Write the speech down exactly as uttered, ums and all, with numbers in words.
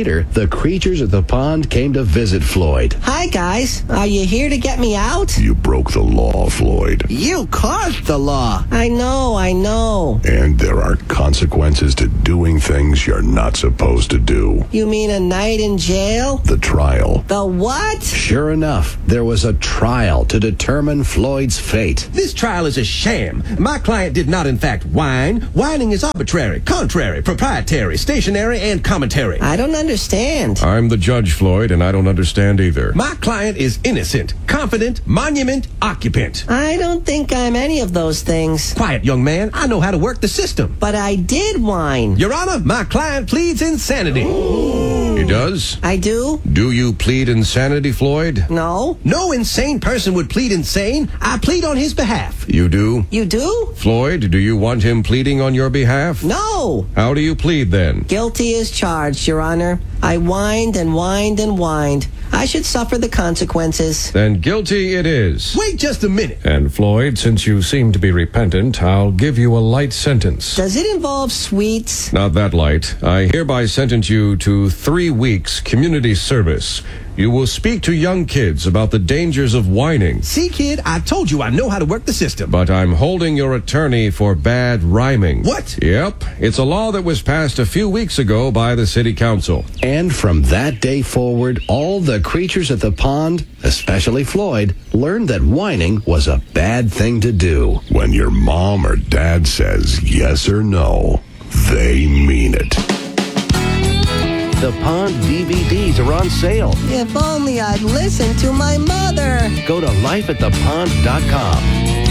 later, the creatures at the pond came to visit Floyd. Hi, guys. Are you here to get me out? You broke the law, Floyd. You caused the law. I know, I know. And there are consequences to doing things you're not supposed to do. You mean a night in jail? The trial. The what? Sure enough, there was a trial to determine Floyd's fate. This trial is a sham. My client did not, in fact, whine. Whining is arbitrary, contrary, proprietary, stationary, and commentary. I don't understand. I'm the judge, Floyd, and I don't understand either. My client is innocent, confident, monument, occupant. I don't think I'm any of those things. Quiet, young man. I know how to work the system. But I did whine. Your Honor, my client pleads insanity. He does? I do? Do you plead insanity, Floyd? No. No insane person would plead insane. I plead on his behalf. You do? You do? Floyd, do you want him pleading on your behalf? No. How do you plead then? Guilty as charged, Your Honor. I whined and whined and whined. I should suffer the consequences. Then guilty it is. Wait just a minute. And Floyd, since you seem to be repentant, I'll give you a light sentence. Does it involve sweets? Not that light. I hereby sentence you to three weeks community service. You will speak to young kids about the dangers of whining. See, kid, I told you I know how to work the system. But I'm holding your attorney for bad rhyming. What? Yep. It's a law that was passed a few weeks ago by the city council. And from that day forward, all the creatures at the pond, especially Floyd, learned that whining was a bad thing to do. When your mom or dad says yes or no, they mean it. The Pond D V Ds are on sale. If only I'd listened to my mother. Go to life at the pond dot com.